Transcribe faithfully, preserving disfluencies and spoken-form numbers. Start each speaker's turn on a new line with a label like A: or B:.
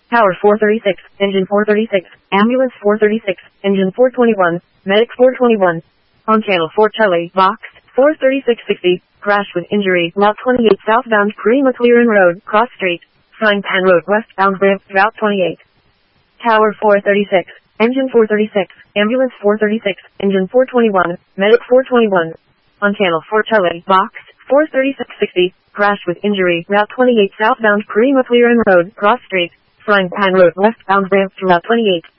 A: Tower four thirty-six, engine four thirty-six, ambulance four thirty-six, engine four twenty-one, medic four twenty-one. On channel four Charlie, box, four thirty-six sixty, crash with injury, Route twenty-eight southbound Prima Clearin Road, cross street, Frying Pan Road westbound ramp, Route twenty-eight. Tower four thirty-six, engine four thirty-six, ambulance four thirty-six, engine four twenty-one, medic four twenty-one. On channel four Charlie, box, four thirty-six sixty, crash with injury, Route twenty-eight southbound Prima Clearin Road, cross street, Frying Pan Road westbound ramp to Route twenty-eight.